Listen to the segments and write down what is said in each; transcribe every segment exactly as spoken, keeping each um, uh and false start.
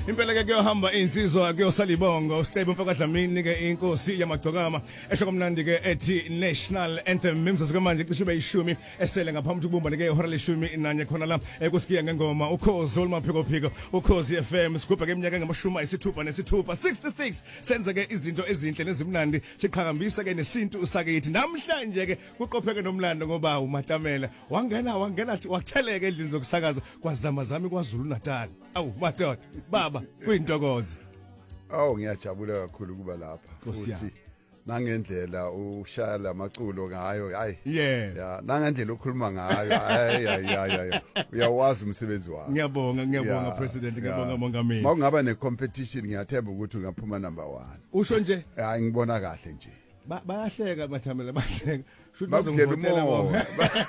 Impela ke kuyohamba insizwa kuyosalibongo uStebe Mfakadlamini ke inkosi yamagcokama esho kamnandi ke ethi National Anthem imzuzu manje cishe bayishumi esele ngaphambi ukubumba ke ihora leshumi nanye khona la ekusikiya ngengoma ukhozi olmaphiko phiko ukhozi F M sigubha ke iminyaka ngamashumi ayisithupha nesithupha sixty-six senza ke izinto ezinhle nezimnandi siqhakambisa ke nesintu sakithi namhlanje ke kuqopheke nomlando ngoba uMatamela wangena wangena watheleka endlini zokusakaza kwazama zami kwaZulu Natal awu madoda baba kuyintokozo. Awu ngiyajabula kakhulu kuba lapha futhi nangendlela ushaya lamaculo ngayo hayi yeah ya nangendlela ukhuluma ngayo hayi hayi uyawazi umsebenzi wakho. Ngiyabonga ngiyabonga president ngiyabonga mongameli. Mawungaba ne competition ngiyathemba ukuthi ungaphuma number one. Usho nje hayi ngibona kahle nje. Bayahleka Mathamela bahleka shuthi bazongivotela bona.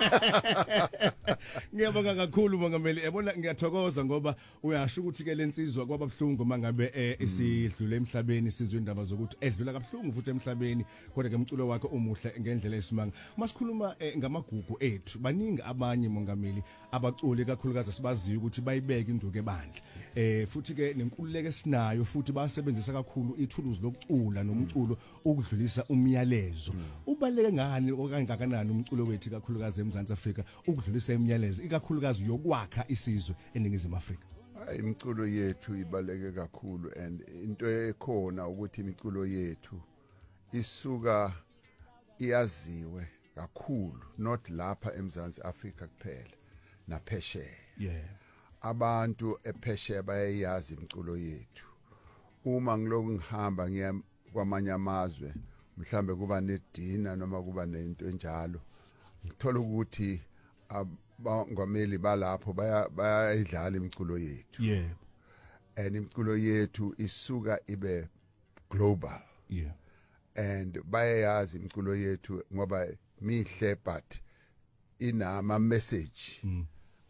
Ngiyabonga kakhulu mongameli ebona ngiyathokoza ngoba uyasho ukuthi ke lensizwa kwababhlungu mangabe isidlule emhlabeni sizwe indaba zokuthi edlula kabhlungu futhi emhlabeni kodwa ke umculo wakhe umuhle ngendlela esimanga. Masikhuluma ngamagugu ethu baningi abanye mongameli abaculi kakhulukazi sibaziyo ukuthi bayibeke induku ebandla eh futhi ke nenkululeko esinayo futhi basebenzisa kakhulu ithuluzi lokucula nomculo ukudlulisa umyalezo. Ubaleke ngani okangakanani umculo wethu kakhulukazi eMzansi Afrika ukudlulisa imiyalezo ikakhulukazi yokwakha isizwe eningizimu Afrika? Imculo yethu ibaleke kakhulu and into ekhona ukuthi imculo yethu isuka iyaziwe kakhulu not lapha eMzansi Afrika kuphela naphesheya. Yeah. Abantu ephesheya bayayazi imculo yethu. Uma ngiloku ngihamba ngiya kwamanye amazwe mhlambe kuba nedina noma kuba nento enjalo ngithola ukuthi abangomeli balapho bayayidlala imculo yethu. Yeah. And imculo yethu isuka ibe global. Yeah. And bayayazi imculo yethu ngoba mihle but inama message mm.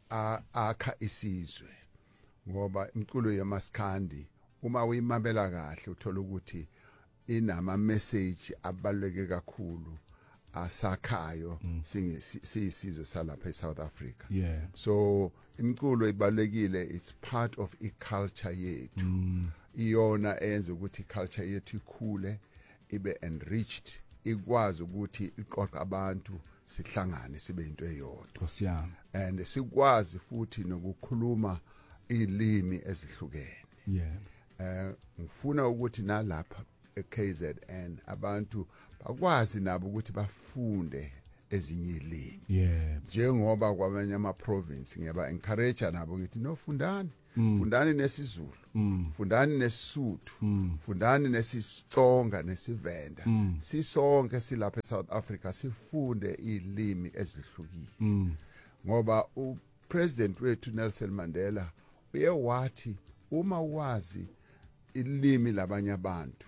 akha isizwe ngoba imculo yamaskandi uma uyimabela kahle uthola ukuthi inama message abaluleke kakhulu asakhayo mm. siyisizwe salapha eSouth Africa. Yeah. So imculo ibalulekile, it's part of iculture yethu. Mm. Iyona enza ukuthi iculture yethu ikhule ibe enriched ikwazi ukuthi iqoqa abantu sihlangane sibe into eyodwa. Siyami. And sikwazi futhi nokukhuluma ilimi ezihlukene. Yeah. Eh ngifuna ukuthi nalapha eK Z N abantu bakwazi nabo ukuthi bafunde ezinye ilimi. Yeah. Njengoba kwamanye ama province ngiyaba encourage nabo ngithi no fundani. Mm. Fundani nesiZulu. Mm. Fundani nesisuthu. Mm. Fundani nesitsonga nesivenda. Mm. Sisonke silapha eSouth Africa sifunde ilimi ezihlukile. Mm. Ngoba uPresident wethu Nelson Mandela uye wathi uma wazi ilimi labanye abantu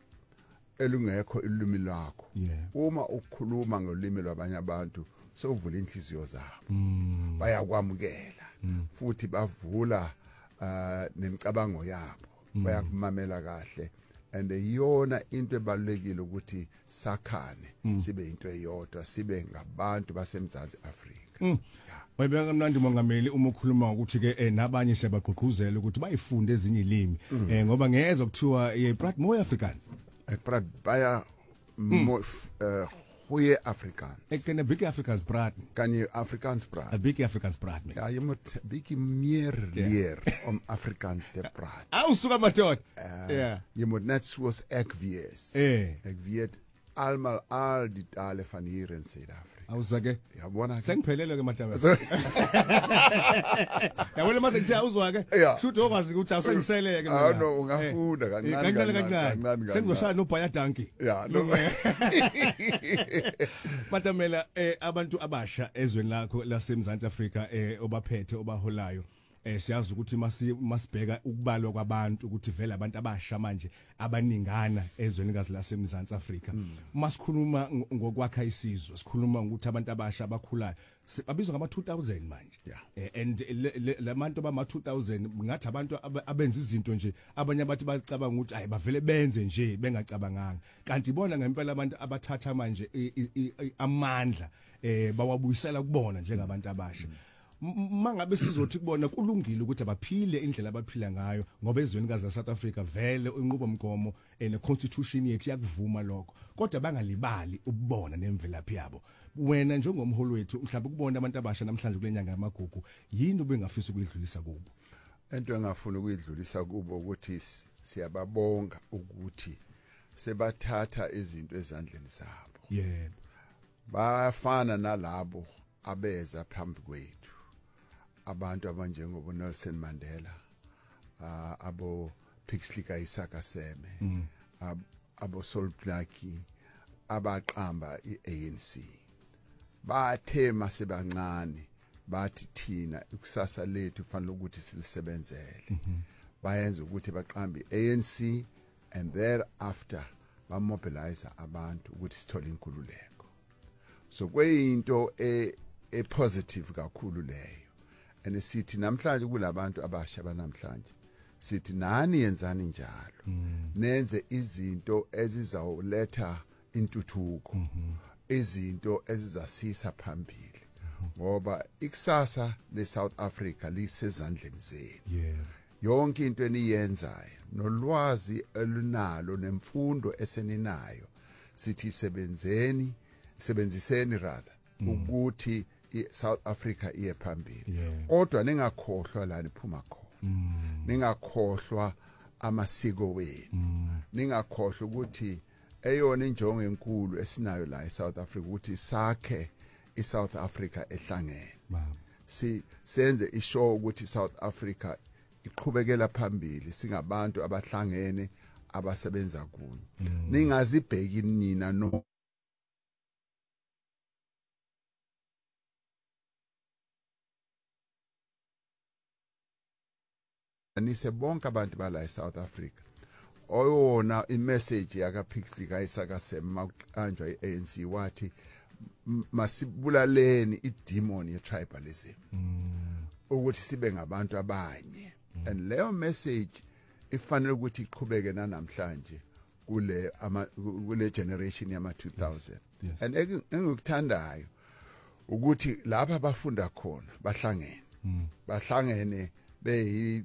elungekho ilimi lakho. Yeah. Uma ukukhuluma ngolimi lwabanye abantu sovula inhliziyo zabo. Mm. Bayakwamukela. Mm. Futhi bavula uh nemicabango yabo. Mm. Bayakumamela kahle and iyona into ebalulekile ukuthi sakhane mm. sibe into eyodwa sibe ngabantu baseMzansi Afrika. Mm. Wayebeka kamnandi mongameli uma ukhuluma ukuthi ke nabanye siyabagqugquzela ukuthi bayifunde ezinye ilimi mm. eh ngoba ngezwe kuthiwa yePrat Moya Afrikaans. Ekprat baya mo uh goeie Afrikaans. Ek ken 'n bietjie Afrikaans praat. Kan jy Afrikaans praat? 'n Bietjie Afrikaans praat. Ja, jy moet bietjie meer leer yeah. om Afrikaans te praat. Ou soek maar tot. Ja. Yeah. Jy moet net soos ek wees. Eh. Ek weet almal al die tale van hier in Suid-Afrika. Awuzake? Yabona ke. Sengiphelele ke Matama. Yabona mase nje awuzwa ke. Shoot okwazi ukuthi awusengiseleke mina. Ah no, ungafunda kancane kancane kancane. Sengizoshaya no Bhaya Donkey. Yeah, no. Matamela eh abantu abasha ezweni lakho laseMzansi Afrika eh obaphethe obaholayo eh siyazi ukuthi masibheka ukubalwa kwabantu ukuthi vele abantu abasha manje abaningana ezweni kazi laseMzansi Afrika. Masikhuluma ngokwakha isizwe sikhuluma ukuthi abantu abasha abakhulayo babizwa ngama two thousand manje. Yeah. And labantu bama two thousand ngathi abantu abenza izinto nje abanye abathi bacabanga ukuthi hayi bavele benze nje bengacabanganga kanti ibona ngempela abantu abathatha manje amandla eh bawabuyisela kubona njengabantu abasha. mangabe sizothi kubona kulungile ukuthi abaphile indlela abaphila ngayo ngoba ezwenikazi la South Africa vele inqubomgomo ene constitution yethu yakuvuma lokho kodwa bangalibali ukubona nemvelaphi yabo wena njengomholi wethu mhlawumbe ukubona abantu abasha namhlanje kulenyanga yamagugu yini ubengafisa ukuyidlulisa kubo into engafuna ukuyidlulisa kubo ukuthi siyababonga ukuthi sebathatha izinto ezandleni zabo yebo bafana nalabo abeza phambi kwethu abantu abanjengobo Nelson Mandela uh, abo Pixley Isaka Seme mm. ab, abo Sol Plaatje abaqamba iA N C bathema sebancane bathi thina ikusasa lethu kufanele ukuthi silisebenzele mm -hmm. bayenza ukuthi baqambe iA N C and thereafter ba mobilize abantu ukuthi sithole inkululeko so kweyinto e, e positive kakhulu leyo and sithi namhlanje kulabantu abasha banamhlanje sithi nani yenzani njalo mm. nenze izinto ezizawuletha intuthuko mm -hmm. izinto ezizasisa phambili mm -hmm. ngoba ikusasa le South Africa lisezandleni zenu yeah yonke into eniyenzayo nolwazi elunalo nemfundo eseninayo sithi sebenzeni sebenziseni rather mm. ukuthi iSouth Africa iye phambili yeah. kodwa ningakhohlwa la niphuma khona mm. ningakhohlwa amasiko wenu mm. ningakhohlwa ukuthi eyona injongo enkulu esinayo la eSouth Africa ukuthi sakhe iSouth Africa ehlangene baba si senze ishow ukuthi South Africa iqhubekela phambili singabantu abahlangene abasebenza kunye mm. ningazibheki nina no anise bonke abantu bala eSouth Africa oyona imessage yaka Pixley Isaka Seme maqanjwa iA N C wathi masibulaleni idemon ye tribalism mm. ukuthi sibe ngabantu abanye mm. and leyo message ifanele ukuthi iqhubeke namhlanje kule ama kule generation yama two thousand yes. Yes. and engikuthandayo ukuthi lapha bafunda khona bahlangene mm. bahlangene beyi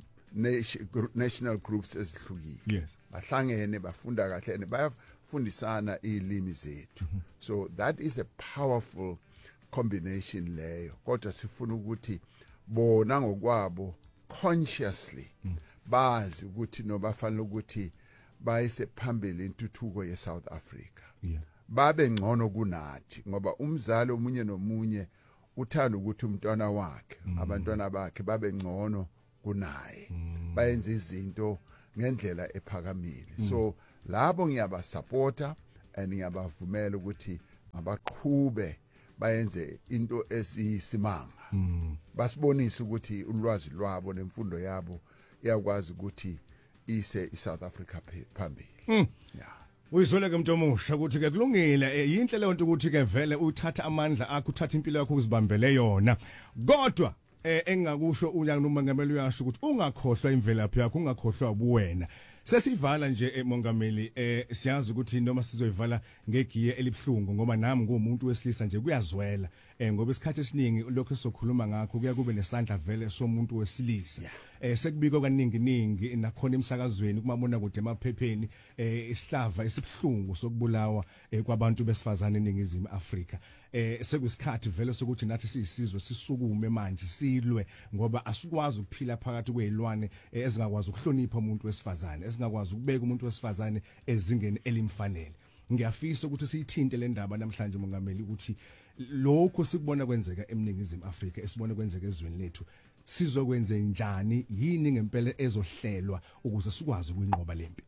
national groups ezihlukile yes bahlangene bafunda kahle and bayafundisana izilimi zethu mm -hmm. so that is a powerful combination leyo kodwa sifuna ukuthi bona ngokwabo consciously mm. bazi ukuthi no bafanele ukuthi bayise phambili intuthuko ye South Africa yeah babe ngcono kunathi ngoba umzali omunye nomunye uthanda ukuthi umntwana wakhe mm. abantwana bakhe babe ngcono kunaye mm. bayenza izinto ngendlela ephakamile mm. so labo ngiyaba supporta and ngiyabavumela ukuthi abaqhube bayenze into esiyisimanga mm. basibonisa ukuthi ulwazi lwabo nemfundo yabo iyakwazi ukuthi ise iSouth Africa phambili mm. yeah uyizoleke umuntu omusha ukuthi ke kulungile yinhle le nto ukuthi ke vele uthatha amandla akho uthatha impilo yakho uzibambele yona kodwa eh engakusho unyanga nomongameli uyasho ukuthi ungakhohlwa imvelaphi yakho ungakhohlwa ubuwena sesivala nje emongameli eh siyazi ukuthi noma sizoyivala ngegiye elibhlungu ngoba nami ngumuntu wesilisa nje kuyazwela eh ngoba isikhathi esiningi lokho sokhuluma ngakho kuya kube nesandla vele somuntu wesilisa eh sekubiko kaningi ningi nakhona emsakazweni kumabona kude emaphepheni eh isihlava esibhlungu sokubulawa kwabantu besifazane eningizimu Afrika eh sekuyisikhathi vele sokuthi nathi siyisizwe sisukume manje silwe ngoba asikwazi ukuphila phakathi kwezilwane ezingakwazi ukuhlonipha umuntu wesifazane ezingakwazi ukubeka umuntu wesifazane ezingeni elimfanele ngiyafisa ukuthi siyithinte le ndaba namhlanje mongameli ukuthi lokho sikubona kwenzeka eningizimu Afrika esibona kwenzeka ezweni lethu sizokwenza njani yini ngempela ezohlelwa ukuze sikwazi ukuyinqoba lempi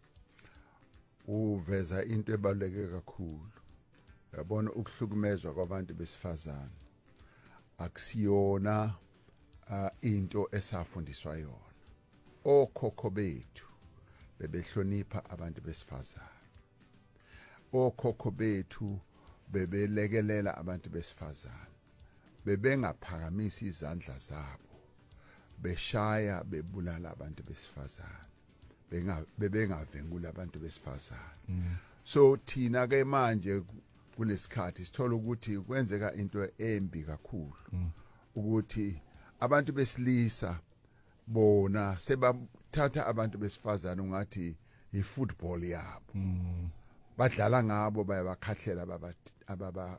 uveza into ebaluleke kakhulu yabona ukuhlukumezwa kwabantu besifazane akusiyona uh, into esafundiswa yona okhokho bethu bebehlonipha abantu besifazane okhokho bethu bebelekelela abantu besifazane bebengaphakamisa izandla zabo beshaya bebulala abantu besifazane benga bebengavengula abantu besifazane mm. so thina ke manje kulesikhathi sithola ukuthi kwenzeka into embi kakhulu mm. ukuthi abantu besilisa bona sebathatha abantu besifazana ungathi ifootball yabo badlala ngabo bayabakhahlela ababa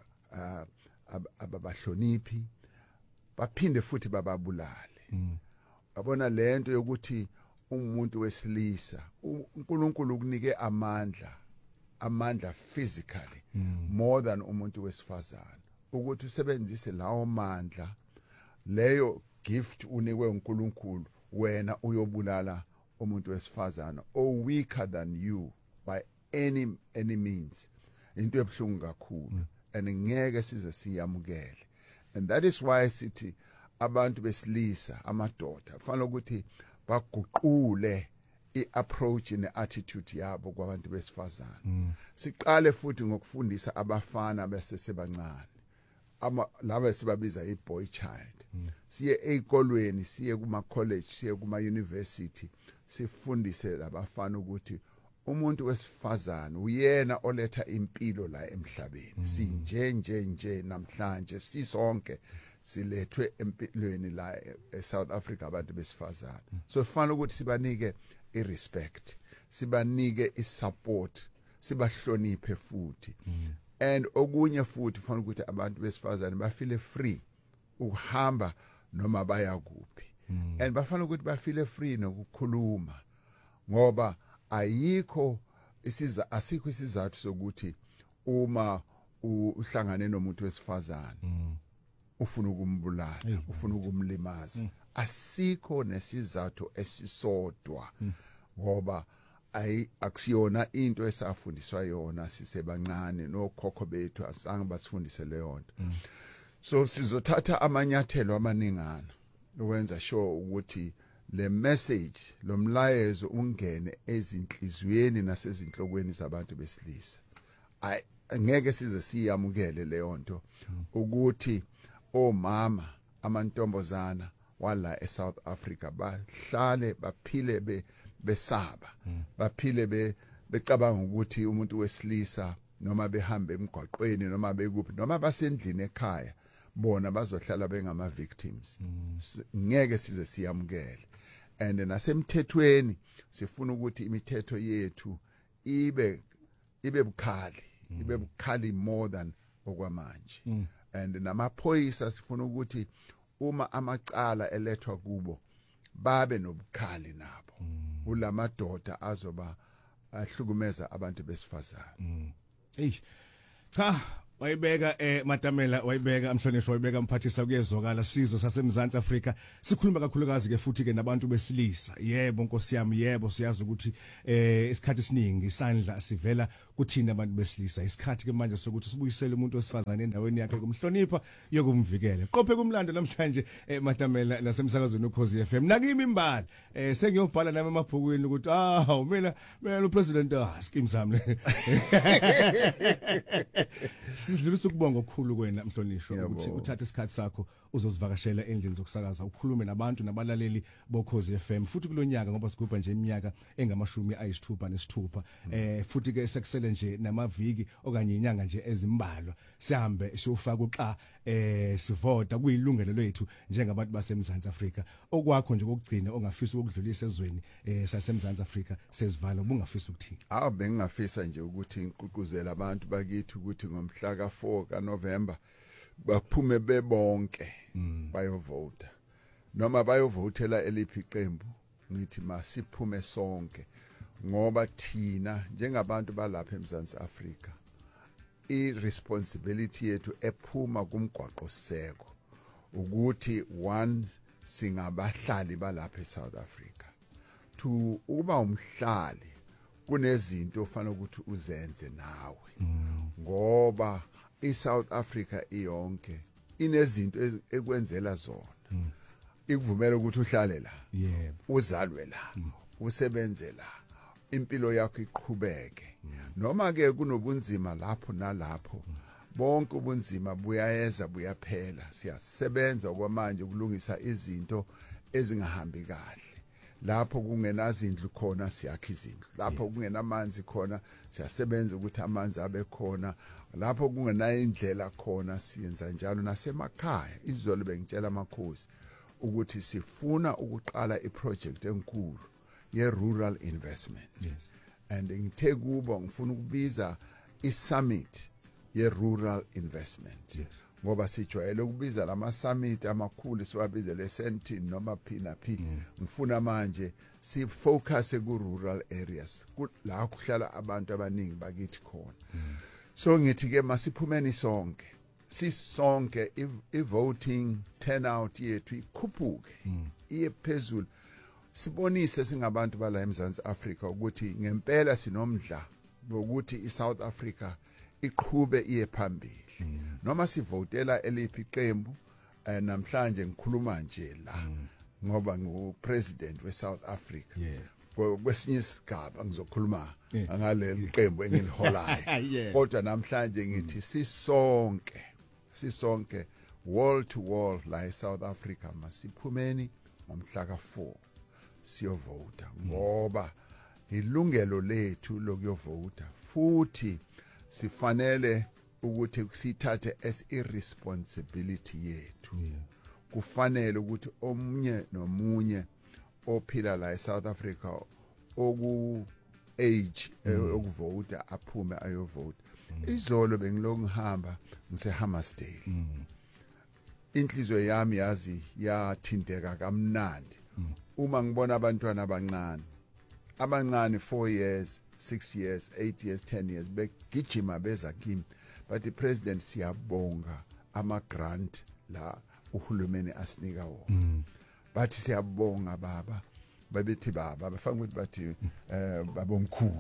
ababahloniphi baphinde futhi bababulale yabona lento yokuthi umuntu wesilisa uNkulunkulu kunike amandla amandla physically more than umuntu wesifazana ukuthi usebenzise lawo mandla leyo gift unikwe uNkulunkulu wena uyobulala umuntu wesifazana or weaker than you by any any means into ebhlungu kakhulu and ngeke size siyamukele and that is why sithi abantu besilisa amadoda kufanele ukuthi baguqule iapproach neattitude yabo kwabantu besifazana siqale futhi ngokufundisa abafana besesebancane ama laba sibabiza iboy child siye ezikolweni siye kuma college siye kuma university sifundise labafana ukuthi umuntu wesifazana uyena oletha impilo la emhlabeni sinje nje nje namhlanje sisonke silethwe empilweni la eSouth Africa abantu besifazana so kufanele ukuthi sibanike irespect sibanike isupport sibahloniphe futhi and okunye futhi kufanele ukuthi abantu besifazana bafile free ukuhamba noma baya kuphi and bafanele ukuthi bafile free nokukhuluma ngoba ayikho isiza asikho isizathu sokuthi uma uhlangane nomuntu wesifazana ufuna ukumbulala ufuna ukumlimaza asikho nesizathu esisodwa ngoba ayi akusiyona into esafundiswa yona sisebancane nokhokho bethu asange basifundise leyo nto so sizothatha amanyathelo amaningana ukwenza sure ukuthi le message lo mlayezo ungene ezinhlizweni nasezinhlokweni zabantu besilisa ngeke size siyamukele leyo nto ukuthi omama amantombazana wala eSouth Africa bahlale baphile be besaba baphile be becabanga ukuthi umuntu wesilisa noma behambe emgwaqweni noma bekuphi noma basendlini ekhaya bona bazohlala bengama victims ngeke size siyamukele and nasemthethweni sifuna ukuthi imithetho yethu ibe ibe bukhali ibe bukhali more than okwamanje and namaphoyisa sifuna ukuthi uma amacala elethwa kubo babe nobukhali nabo ulamadoda azoba ahlukumeza abantu besifazana hey cha wayibeka eh Matamela wayibeka amhlonishwa wayibeka mphathisa kuyezwakala sizwe sasemzansi Afrika sikhuluma kakhulukazi ke futhi ke nabantu besilisa yebo Nkosi yami yebo siyazi ukuthi eh isikhathi esiningi isandla sivela kuthina abantu besilisa isikhathi ke manje sokuthi sibuyisele umuntu wesifazane endaweni yakhe kumhlonipha yokumvikela qophe kumlando namhlanje eh Matamela nasemsakazweni uKhosi F M nakimi imbala eh sengiyobhala nami emabhukwini ukuthi ah mina mina upresident ah scheme sami sidlulisa ukubonga okukhulu kwena mhlonishwa ukuthi uthathe isikhathi sakho uzosivakashela endlini zokusakaza ukhulume nabantu nabalaleli boKhosi F M futhi kulonyaka ngoba sigubha nje iminyaka engamashumi ayisithupha nesithupha eh futhi ke sekusele nje namaviki okanye inyanga nje ezimbalwa sihambe siyofaka uxa eh sivota kuyilungelo lethu njengabantu basemzansi Afrika okwakho nje kokugcina ongafisa ukudlulisa ezweni eh sasemzansi Afrika sezivala ubungafisa ukuthini awu bengingafisa nje ukuthi inququzela abantu bakithi ukuthi ngomhla ka four ka November baphume bebonke bayovota noma bayovotela eliphi iqembu ngithi masiphume sonke ngoba thina njengabantu balapha eMzansi Afrika i-responsibility yethu ephuma kumgwaqo seko ukuthi one singabahlali balapha eSouth Africa two uba umhlali kunezinto ofanele ukuthi uzenze nawe ngoba iSouth Africa iyonke inezinto ekwenzela zona ikuvumela ukuthi uhlale la yebo uzalwe la usebenze la impilo yakho iqhubeke noma ke kunobunzima lapho nalapho bonke ubunzima buyayeza buyaphela siyasebenza kwamanje kulungisa izinto ezingahambi kahle lapho kungenazindlu khona siyakha izindlu lapho kungenamanzi khona siyasebenza ukuthi amanzi abe khona lapho kungenayo indlela khona siyenza njalo nasemakhaya izolo bengitshela amakhosi ukuthi sifuna ukuqala iproject enkulu ye rural investment. Yes. And ngithe kubo ngifuna ukubiza i-summit ye rural investment. Yes. Ngoba sijwayele ukubiza lama summit amakhulu siwabize le Sentin noma phina phi. Ngifuna manje si focus ku rural areas la kuhlala abantu abaningi bakithi khona. So ngithi ke masiphumeni sonke sisonke i voting turnout yethu ikhuphuke iye phezulu sibonise singabantu bala eMzansi Afrika ukuthi ngempela sinomdla ukuthi iSouth Africa iqhube iye phambili. Noma sivotela eliphi iqembu namhlanje ngikhuluma nje la ngoba ngupresident weSouth Africa. Kwesinye isigaba ngizokhuluma ngaleli qembu engiliholayo. Kodwa namhlanje ngithi sisonke sisonke wall to wall la eSouth Africa masiphumeni ngomhla ka four siyovota ngoba ilungelo lethu lokuyovota futhi sifanele ukuthi sithathe as irresponsibility yethu. Kufanele ukuthi omunye nomunye ophila la eSouth Africa oku age okuvota aphume ayovota. Izolo bengiloku ngihamba ngise Hammersdale. Inhliziyo yami yazi yathinteka kamnandi uma ngibona abantwana abancane abancane four years six years eight years ten years begijima beza kimi but the president siyabonga ama grant la uhulumeni asinika wona. Bathi siyabonga baba babethi baba bafanga ukuthi bathi eh babomkhulu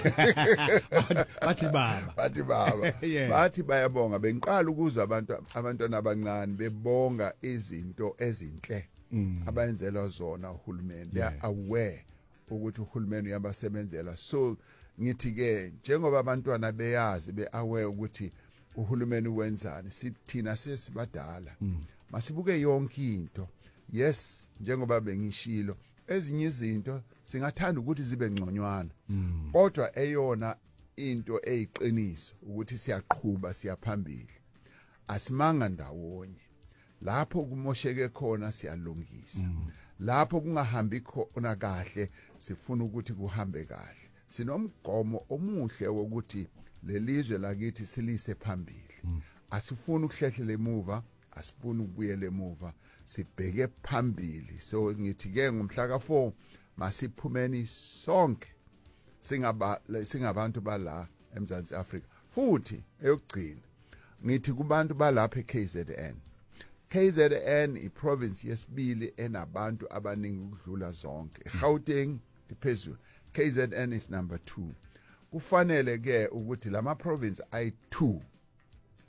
bathi baba bathi baba bathi bayabonga bengiqala ukuzwa abantu abantwana abancane bebonga izinto ezinhle abayenzela zona uhulumeni. They are aware ukuthi uhulumeni uyabasebenzela. So ngithi ke njengoba abantwana beyazi be aware ukuthi uhulumeni wenzani sithina sesibadala masibuke yonke into. Yes, njengoba bengishilo ezinye izinto singathanda ukuthi zibe ngconywana kodwa eyona into eyiqiniso ukuthi siyaqhubha siyaphambili asimanga ndawonye. Lapho kumosheke khona siyalungisa. Lapho kungahambi khona kahle sifuna ukuthi kuhambe kahle. Sinomgomo omuhle wokuthi lelizwe lakithi silise phambili. Asifuni ukuhlehlela emuva, asifuni ukubuyela emuva, sibheke phambili. So ngithi ke ngomhla ka four masiphumeni sonke singaba singabantu bala eMzansi Afrika. Futhi eyokugcina ngithi kubantu balapha eK Z N. K Z N iprovince yesibili enabantu abaningi ukudlula zonke. Gauteng iphezulu. K Z N is number two. Kufanele ke ukuthi lama province ayi two